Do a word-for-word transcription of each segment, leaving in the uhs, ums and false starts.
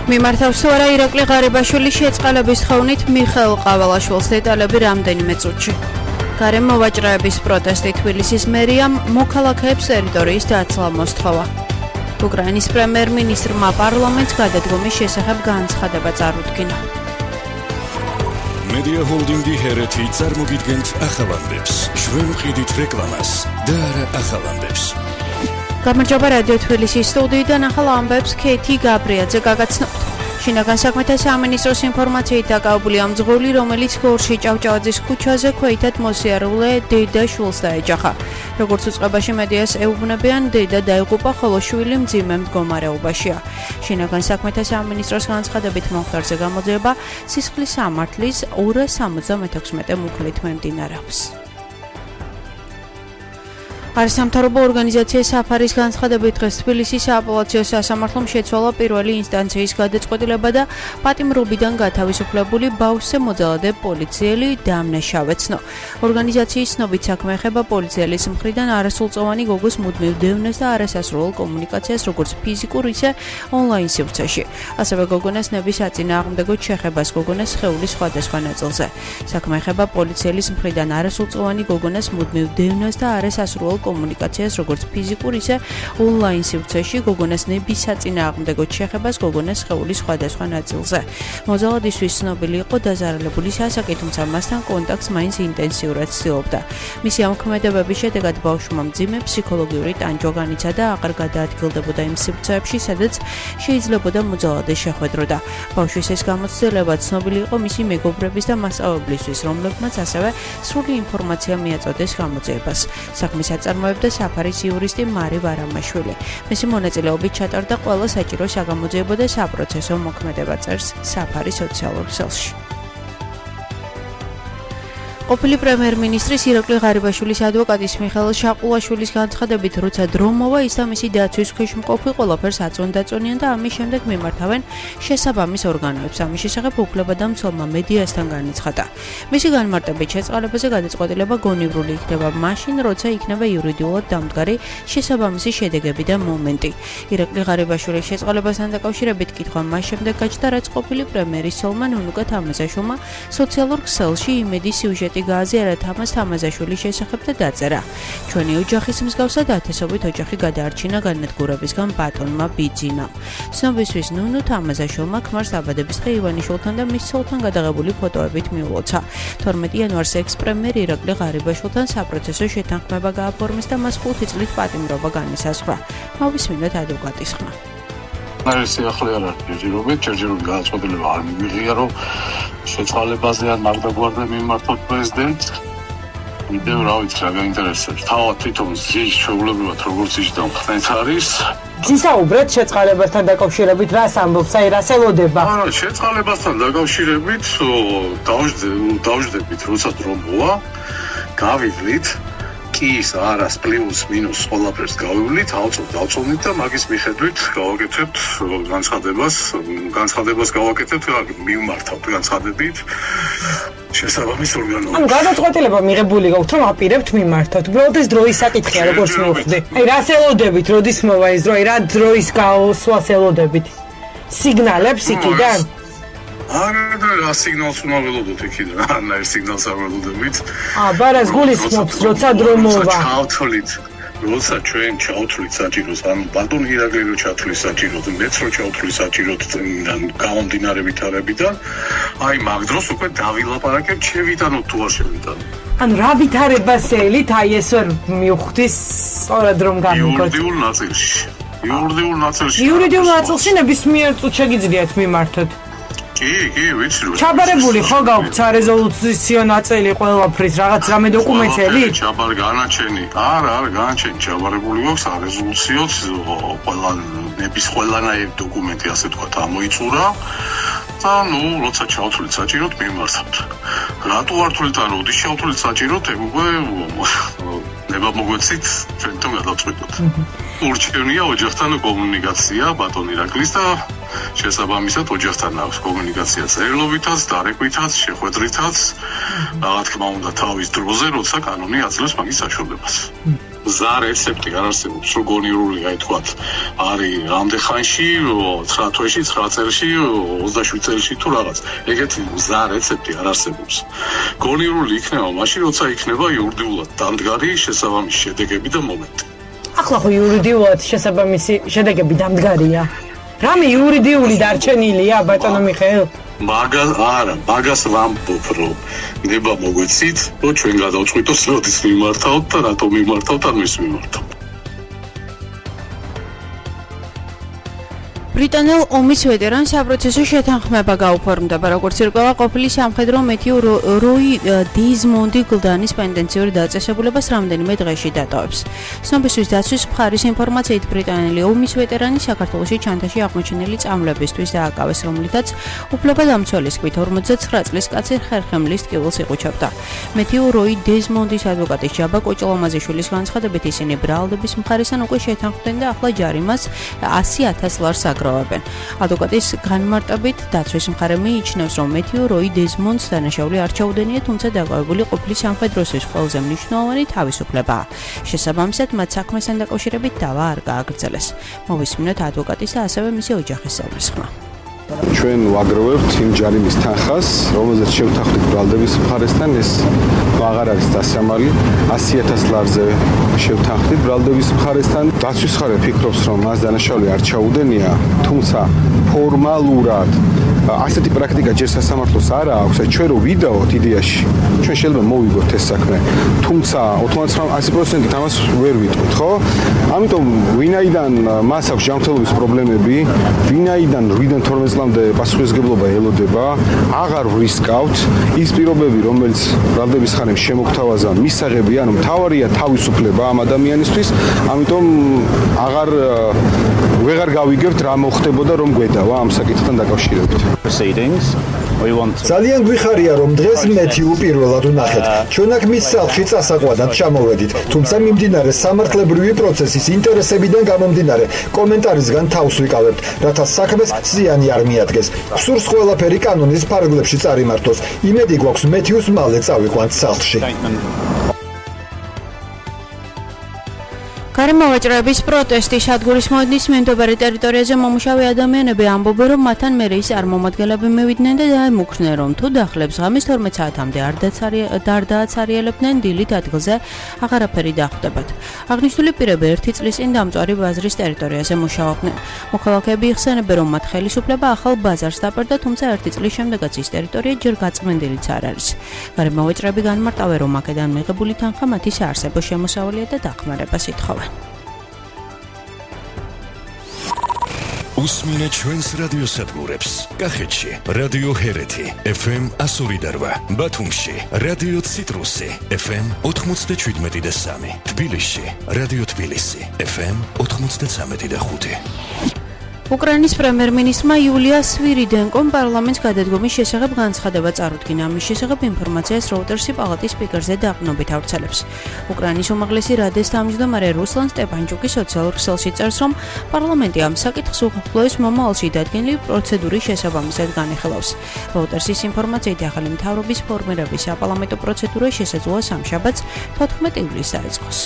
მიმართავს თუ არა ირაკლი ღარიბაშვილის შეწყალების თხოვნით მიხეილ ყავალაშვილს დეტალები რამდენიმე წუთში. გარემო მოვაჭრეების პროტესტი თბილისის მერიამ მოქალაქეებს ტერიტორიის დაცლა მოსთხოვა. უკრაინის პრემიერ-მინისტრმა პარლამენტს გადადგომის შესახებ განცხადება წარუდგინა. Media Holding-ი ჰერეთი წარმოგიდგენთ ახალამდებს, ჩვენ ვყიდით რეკლამას და არა ახალამდებს. გამარჯობა რადიო თბილისის სტუდიიდან ახალ ამბებს ქეთი გაბრიაძე გაგაცნობთ. შინაგან საქმეთა სამინისტროს ინფორმაციით დაკავებულია მძღოლი, რომელიც გორში ჭავჭავაძის ქუჩაზე ქვეითად მოსიარულე დედა შვილს დაეჯახა. როგორც უწყებაში მედიას ეუბნებიან, დედა დაიღუპა, ხოლო შვილი მძიმე მდგომარეობაშია. შინაგან საქმეთა სამინისტროს განცხადებით მომხდარზე გამოძიება სისხლის სამართლის ორას სამოცდამექვსმეტე მუხლით მიმდინარეობს. არასამთავრობო ორგანიზაცია საფარის განცხადებით დღეს თბილისის სააპელაციო სასამართლომ შეცვალა პირველი ინსტანციის გადაწყვეტილება და პატიმრობიდან გათავისუფლებული ბავშვზე მოძალადე პოლიციელი დამნაშავე ცნო. ორგანიზაციის ცნობით საქმე ეხება პოლიციელის მხრიდან არასრულწლოვანი გოგოს მუდმივ დევნას და არასასრულ კომუნიკაციას როგორც ფიზიკურ, ისე ონლაინ სივრცეში. ასევე გოგონას ნების აწინააღმდეგოდ შეხებას გოგონას სხეულის სხვადასხვა ნაწილზე. საქმე ეხება პოლიციელის მხრიდან არასრულწლოვანი გოგონას მუდმივ დევნას და არასასრულ კომუნიკაციას როგორც ფიზიკურ, ისე ონლაინ სივრცეში, გოგონას ნების აწინააღმდეგოდ შეხებას გოგონას სხეულის სხვადასხვა ნაწილზე. მოძალადისთვის ცნობილი იყო დაზარალებული სასაკი, თუმცა მასთან კონტაქტს მაინც ინტენსიურად ცდილობდა. მისი ამოქმედებების შედეგად ბავშვმა მძიმე ფსიქოლოგიური ტანჯვა განიცა და აღარ გადაადგილდებოდა იმ სივრცეებში, სადაც შეიძლებოდა მოძალადეს შეხვედროდა. ბავშვის ეს გამოცდილება ცნობილი იყო მისი მეგობრების და მასწავლებლისთვის, რომლებმაც ასევე სრული ინფორმაცია მიაწოდეს გამოძიებას. საქმის აწარმოებდა საფარის იურისტი მარი ვარამაშვილი. მისი მონაწილეობით ჩატარდა ყველა საჭირო საგამოძიებო და საპროცესო მოქმედება, წერს საფარის სოციალურ ქსელში. ყოფილი პრემიერ-მინისტრის ირაკლი ღარიბაშვილის ადვოკატის მიხეილ შაყულაშვილის განცხადებით, როცა დრო მოვა, ის და მისი დაცვის ქვეშ მყოფი ყველაფერს აწონდაწონიან და ამის შემდეგ მიმართავენ შესაბამის ორგანოებს. ამის შესახებ უფლებადამცველმა მედიასთან განაცხადა. მისი განმარტებით, შეწყალებაზე გადაწყვეტილება გონივრული იქნება მაშინ, როცა იქნება იურიდიულად დამდგარი შესაბამისი შედეგები და მომენტი. ირაკლი ღარიბაშვილის შეწყალებასთან დაკავშირებით კითხვა მას შემდეგ გაჩნდა, რაც ყოფილი პრემიერის ცოლმა ნუნუკა თამაზაშვილმა სოციალურ ქსელში იმედის სიუჟეტი გააზიარა თამაზ თამაზაშვილის შესახებ და დაწერა. ჩვენი ოჯახის მსგავსად ათასობით ოჯახი გადაარჩინა განადგურებისგან ბატონმა ბიძინამ. ცნობისთვის ნუნუ თამაზაშვილმა ქმარს დაბადებისდღე ივანიშვილთან და მის ცოლთან გადაღებული ფოტოებით მიულოცა. თორმეტი იანვარს ექს-პრემიერ ირაკლი ღარიბაშვილთან საპროცესო შეთანხმება გააფორმეს და მას ხუთი წლით პატიმრობა განისაზღვრა. მოვისმინოთ ადვოკატის ხმა. ეს ახლა არ არის ჯერჯერობით, ჯერჯერობით გადაწყვეტილება არ მივიღია, რომ შეწყალებაზე ან მაგდაგვარდა მიმართოთ პრეზიდენტს. კიდევ რა ვიცი, რა გაინტერესებს. თავად თვითონ ზის შეულებრივად როგორც ისდა მხნეთ არის. გისაუბრეთ შეწყალებასთან დაკავშირებით, რას ამბობს, აი რას ელოდება? არა, შეწყალებასთან დაკავშირებით დავждებით, როცა დრო მოვა, გავივლით. ის არას პლუს მინუს ყველაფერს გავივლით, ავწოვ დავწოვნით და მაგის მიხედვით გავაკეთებთ განცხადებას, განცხადებას გავაკეთებთ, მივმართავთ განცხადებით შესაბამის ორგანოებს. ანუ გადაწყვეტილება მიღებული გაქვთ, რომ აპირებთ მიმართავთ. უბრალოდ ეს დროის საკითხია, როგორც მივხვდი. აი რას ელოდებით, როდის მოვა ეს დრო, აი რა დროის გავსვას ელოდებით? სიგნალებს იქიდან? არა და რა სიგნალს უნდა ველოდოთ იქიდან, არა ეს სიგნალს არ ველოდებით. აა ბარას გულისხმობს, როცა დრო მოვა. ჩავთვლით, როცა ჩვენ ჩავთვლით საჭიროს, ანუ ბატონ ირაკლი რო ჩავთვლის საჭიროს, მეც რო ჩავთვლის საჭიროს გამომდინარე ვითარებიდან, აი მაგ დროს უკვე დავილაპარაკებთ, შევიტანოთ თუ არ შევიტანოთ. ანუ რა ვითარებას ელით, აი ეს ვერ მივხვდის სწორად რომ გამიგოთ. იურიდიულ ნაწილში. იურიდიულ ნაწილში. იურიდიულ ნაწილში ნებისმიერ წუთს შეგიძლიათ მიმართოთ. კი, კი, ვიცი რომ ჩაბარებული ხო გაქვთ სარეზოლუციო ნაწილი ყველაფრის რაღაც რამე დოკუმენტები? ჩაბარ განაჩენი. არა, არა, განაჩენი ჩაბარებული გვაქვს სარეზოლუციოც, ყველა ნების ყველანაირი დოკუმენტი ასე თქვათ ამოიწურა. და ნუ, როცა ჩავთვლით საჭიროდ მიმართავთ. რატო არ თვლით, ან როდის ჩავთვლით საჭიროდ, ეგ უკვე ნება მოგვეცით ჩვენთან გადავწყვეტოთ. ურჩევნია ოჯახთან კომუნიკაცია ბატონ ირაკლის და შესაბამისად ოჯახთან აქვს კომუნიკაცია წერილობითაც, დარეკვითაც, შეხვედრითაც, რა თქმა უნდა თავის დროზე, როცა კანონი აძლევს მაგის საშუალებას. ზა რეცეპტი არ არსებობს, რომ გონიურული აი თქვათ არის ამდენ ხანში, ცხრა თვეში, ცხრა წელში, ოცდაშვიდ წელში თუ რაღაც. ეგეთი ზა რეცეპტი არ არსებობს. გონიურული იქნება მაშინ, როცა იქნება იურიდიულად დამდგარი შესაბამისი შედეგები და მომენტი. ახლა ხო იურიდიულად შესაბამისი შედეგები დამდგარია. რამე იურიდიული დარჩენილია, ბატონო მიხეილ? მაგას არა, მაგას ვამბობ, რომ ნება მოგვეცით, რომ ჩვენ გადავწყვიტოს როდის მიმართავთ და რატომ მიმართავთ ან ვის მიმართავთ. ბრიტანელ ომის ვეტერან საპროცესო შეთანხმება გაუფორმდება, როგორც ირკვევა ყოფილი სამხედრო მეთიუ როი დიზმონდი გლდანის პენდენციური დაწესებულებას რამდენიმე დღეში დატოვებს. ცნობისთვის დაცვის მხარის ინფორმაციით ბრიტანელი ომის ვეტერანი საქართველოში ჩანთაში აღმოჩენილი წამლებისთვის დააკავეს, რომლითაც უფლებადამცველის თქმით ორმოცდაცხრა წლის კაცი ხერხემლის ტკივილს იხუჩებდა. მეთიუ როი დიზმონდის ადვოკატის ჯაბა კოჭლომაზიშვილის განცხადებით ისინი ბრალდების მხარესთან უკვე შეთანხმდნენ და ახლა ჯარიმას ასი ათას ლარს აგროვებენ. ადვოკატის განმარტებით დაცვის მხარე მიიჩნევს, რომ მეთიუ როი დეზმონდს დანაშაული არ ჩაუდენია, თუმცა დაკავებული ყოფილი სამხედროსთვის ყველაზე მნიშვნელოვანი თავისუფლებაა. შესაბამისად, მათ საქმესთან დაკავშირებით დავა არ გააგრძელეს. მოვისმინოთ ადვოკატის და ასევე მისი ოჯახის წევრის ხმა. ჩვენ ვაგროვებთ იმ ჯარიმის თანხას, რომელზეც შევთანხმდით ბრალდების მხარესთან, ეს აღარ არის დასამალი, ასი ათას ლარზე შევთანხმდით ბრალდების მხარესთან. დაცვის მხარე ფიქრობს, რომ მას დანაშაული არ ჩაუდენია, თუმცა ფორმალურად ასეთი პრაქტიკა ჯერ სასამართლოს არ აქვს, ჩვენ რო ვიდაოთ იდეაში, ჩვენ შეიძლება მოვიგოთ ეს საქმე, თუმცა ათი პროცენტით ამას ვერ ვიტყვით, ხო? ამიტომ ვინაიდან მას აქვს ჯანმრთელობის პრობლემები, ვინაიდან რვიდან თორმეტ წლამდე პასუხისმგებლობა ელოდება, აღარ ვრისკავთ ის პირობები, რომელიც ბრალდების ხანამ შემოგთავაზა მისაღებია, ანუ მთავარია თავისუფლება ამ ადამიანისთვის, ამიტომ აღარ ვეღარ გავიგებთ რა მოხდებოდა რომ გვედავა ამ საკითხთან დაკავშირებით. ძალიან გვიხარია რომ დღეს მეთიუ პირველად ვნახეთ. ჩვენ აქ მის სახლში წასაყვანად ჩამოვედით, თუმცა მიმდინარე სამართლებრივი პროცესის ინტერესებიდან გამომდინარე, კომენტარისგან თავს ვიკავებთ, რათა საქმეს ზიანი არ მიადგეს. სურს ყველაფერი კანონის ფარგლებში წარიმართოს. იმედი გვაქვს მეთიუს მალე წავიყვანთ სახლში. გარემოვაჭრეების პროტესტი სადგურის მოედნის მიმდებარე ტერიტორიაზე მომუშავე ადამიანები ამბობენ, რომ მათთან მერე ის წარმომადგენლები მივიდნენ და დაემუქრნენ, რომ თუ დახლებს ღამის თორმეტ საათამდე არ დააცარიელებდნენ, დილით ადგილზე აღარაფერი დახვდებათ. აღნიშნული პირები ერთი წლის წინ დამწვარი ბაზრის ტერიტორიაზე მუშაობდნენ. მოქალაქეები იხსენებენ, რომ მათ ხელისუფლება ახალ ბაზარს დაპყრდა, თუმცა ერთი წლის შემდეგაც ის ტერიტორია ჯერ გაწმენდილიც არ არის. გარემოვაჭრეები განმარტავენ, რომ აქედან მიღებული თანხა მათი საარსებო შემოსავალია და დახმარებას ითხოვენ. უსმინე ჩვენს რადიოსადგურებს. კახეთში რადიო ჰერეთი ეფ ემ εκατო ორი და რვა, ბათუმში რადიო ციტრუსი ეფ ემ ოთხმოცდაშვიდმეტი და სამი, თბილისში რადიო თბილისი ეფ ემ ოთხმოცდაცამეტი და ხუთი. უკრაინის პრემიერ-მინისტრმა იულია სვირიდენკომ პარლამენტს გადადგომის შესახებ განცხადება წარუდგინა. ამის შესახებ ინფორმაციას როუტერსი პალატის სპიკერზე დაყრდნობით ავრცელებს. უკრაინის უმაღლესი რადის თავმჯდომარე რუსლან სტეპანჩუკი სოციალურ ქსელში წერს, რომ პარლამენტი ამ საკითხს უხერხლოების მომავალში დადგენილი პროცედურის შესაბამისად განიხილავს. როუტერსის ინფორმაციით ახალი მთავრობის ფორმირების საპარლამენტო პროცედურა შესაძლოა სამშაბათს თოთხმეტ ივლისს დაიწყოს.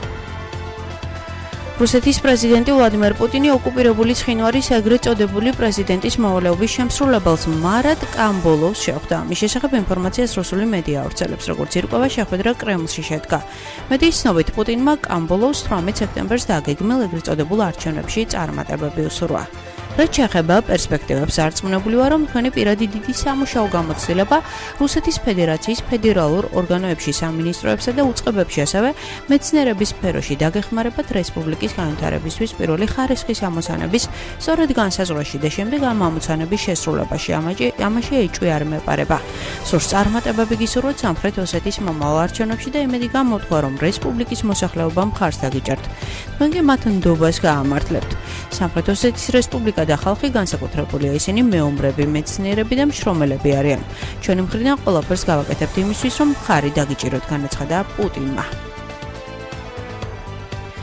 რუსეთის პრეზიდენტი ვლადიმერ პუტინი ოკუპირებული ცხინვალის ეგრეთ წოდებული პრეზიდენტის მოვალეობის შემსრულებელს მარატ კამბოლოვს შეხვდა. ამის შესახებ ინფორმაციას რუსული მედია ავრცელებს, როგორც ირკვევა, შეხვედრა კრემლში შედგა. მედიის ცნობით პუტინმა კამბოლოვს თვრამეტ სექტემბერს დაგეგმილ ეგრეთ წოდებულ არჩევნებში წარმატებები უსურვა. რაც შეეხება პერსპექტივებს, არწმუნებული ვარ, რომ თქვენი პირადი დიდი სამუშაო გამოცდილება რუსეთის ფედერაციის ფედერალურ ორგანოებში, სამინისტროებსა და უწყებებში, ასევე მეცნიერების სფეროში დაგეხმარებათ რესპუბლიკის განვითარებისთვის პირველი ხარისხის ამოცანების სწორედ განსაზღვრაში და შემდეგ ამ ამოცანების შესრულებაში. ამაში ეჭვი არ მეპარება. სურს წარმატებები გისურვოთ სამხრეთ ოსეთის მომავალ არჩევნებში და იმედი გამოთქვა, რომ რესპუბლიკის მოსახლეობამ მხარს დაგიჭერთ. თქვენ კი მათ ნდობას გაამართლებთ. სამხრეთ ოსეთის რესპუბლიკა და ხალხი განსაკუთრებულია, ისინი მეომრები, მეცნიერები და მშრომელები არიან. ჩვენი მხრიდან ყველაფერს გავაკეთებთ იმისთვის, რომ მხარი დაგიჭიროთ, განაცხადა პუტინმა.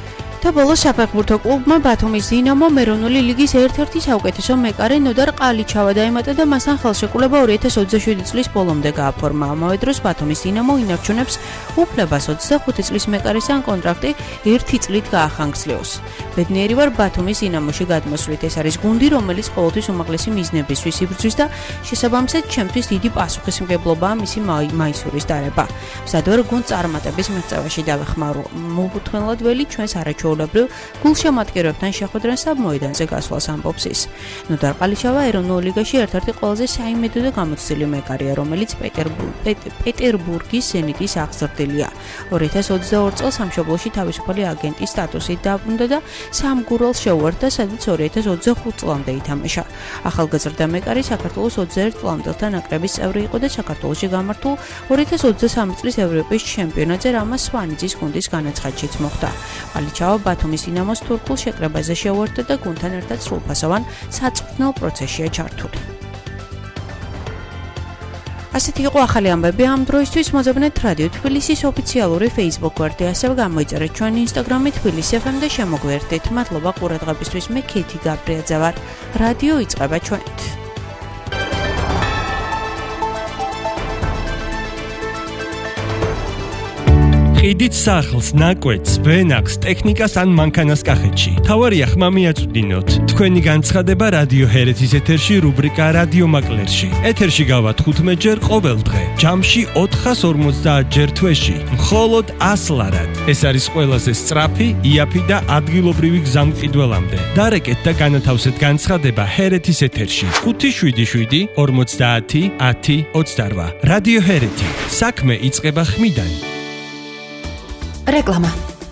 და ბოლოს საფეხბურთო კლუბმა ბათუმის დინამომ ეროვნული ლიგის ერთ-ერთი საუკეთესო მეკარე ნოდარ ყალიჩავა დაემატა და მასთან ხელშეკრულება ორი ათას ოცდაშვიდი წლის ბოლომდე გააფორმა. ამავე დროს ბათუმის დინამო ინარჩუნებს უფლებას ოცდახუთი წლის მეკარისგან კონტრაქტი ერთი წლით გაახანგრძლივოს. ბედნიერი ვარ ბათუმის დინამოში გადმოსვლით. ეს არის გუნდი, რომელიც ყოველთვის უმაღლესი მიზნებისთვის იბრძვის და შესაბამისად ჩემთვის დიდი პასუხისმგებლობაა მისი მაისურის დარება. მზად ვარ გუნდს წარმატების მიღწევაში დავეხმარო. მოუთმენლად ველი ჩვენს არაჩვეულებრივ გულშემატკივრებთან შეხვედრას და მოედანზე გასვლას ამბობს ის. ნოდარ ყალიჩავა ეროვნულ ლიგაში ერთ-ერთი ყველაზე საიმედო და გამოცდილი მეკარეა, რომელიც პეტერბურგის ზენიტის აღზრდილია. ორი ათას ოცდაორი წელს სამშობლოში თავისუფალი აგენტის სტატუსით დაბრუნდა და სამგურელს შეუერთდა, სადაც ორი ათას ოცდახუთ წლამდე ითამაშა. ახალგაზრდა მეკარე საქართველოს ოცდაერთ წლამდელთა ნაკრების წევრი იყო და საქართველოში გამართულ ორი ათას ოცდასამი წლის ევროპის ჩემპიონატზე რამა სვანიძის გუნდის განაცხადშიც მოხვდა. ყალიჩავა ბათუმის დინამოს თურქულ შეკრებაზე შეუერთდა და გუნდთან ერთად სრულფასოვან საწვრთნელ პროცესშია ჩართული. ასეთი იყო ახალი ამბები ამ დროისთვის. მოძებნეთ რადიო თბილისის ოფიციალური Facebook გვერდი, ასევე გამოიწერეთ ჩვენი Instagram-ი თბილისი ეფ ემ და შემოგვიერთდით. მადლობა ყურადღებისთვის. მე ქეთი გაბრიაძე ვარ. რადიო იწყება ჩვენით. ყიდით სახლს, ნაკვეთს, ვენახს, ტექნიკას ან მანქანას კახეთში. თავარია ხმა მიაწვდინოთ. თქვენი განცხადება რადიო ჰერეთის ეთერში რუბრიკა რადიო მაკლერში. ეთერში გავა თხუთმეტ ჯერ ყოველ დღე. ჯამში ოთხას ორმოცდაათ ჯერ თვეში. მხოლოდ ას ლარად. ეს არის ყველაზე სწრაფი, იაფი და ადგილობრივი გზამყიდველამდე. დარეკეთ და განათავსეთ განცხადება ჰერეთის ეთერში. ხუთი შვიდი შვიდი ორმოცდაათი ათი ოცდარვა. რადიო ჰერეთი. საქმე იწყება ხმიდან. რეკლამა.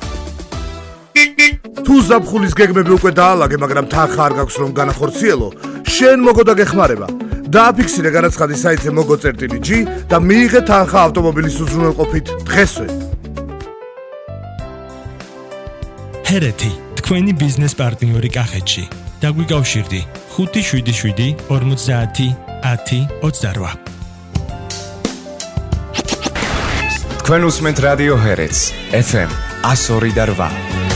თუ ზაფხულის გეგმები უკვე დაალაგე, მაგრამ თანხა არ გაქვს რომ განახორციელო, შენ მოგო და გეხმარება. დააფიქსირე განაცხადი საიტზე mogo.gi და მიიღე თანხა ავტომობილის უზრუნველყოფით დღესვე. ჰერეთი, თქვენი ბიზნეს პარტნიორი კახეთში. დაგვიკავშირდი ხუთი შვიდი შვიდი ორმოცდაათი ათი ოცდარვა. თქვენ უსმენთ რადიო ჰერეთს, ეფ ემ one oh three point eight.